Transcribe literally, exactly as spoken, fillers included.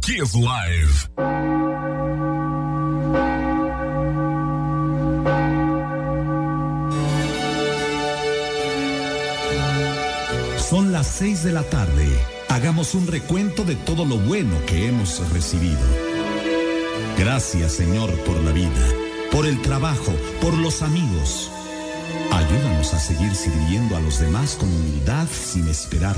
Kiss Live. Son las seis de la tarde. Hagamos un recuento de todo lo bueno que hemos recibido. Gracias, Señor, por la vida, por el trabajo, por los amigos. Ayúdanos a seguir sirviendo a los demás con humildad sin esperar